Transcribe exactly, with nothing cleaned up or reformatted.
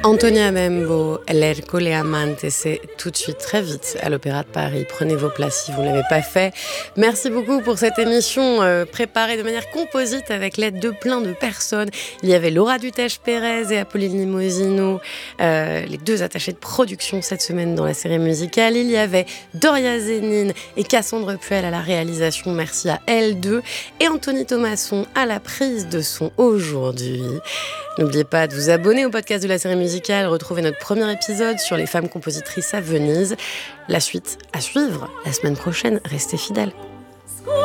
Antonia Membo, L'Erco le Amante, c'est tout de suite, très vite, à l'Opéra de Paris. Prenez vos places si vous ne l'avez pas fait. Merci beaucoup pour cette émission euh, préparée de manière composite avec l'aide de plein de personnes. Il y avait Laura Dutèche-Pérez et Apolline Limosino, euh, les deux attachés de production cette semaine dans la série musicale. Il y avait Doria Zénine et Cassandre Puel à la réalisation. Merci à L deux. Et Anthony Thomasson à la prise de son aujourd'hui. N'oubliez pas de vous abonner au podcast de la série musicale, retrouvez notre premier épisode sur les femmes compositrices à Venise. La suite à suivre la semaine prochaine, restez fidèles.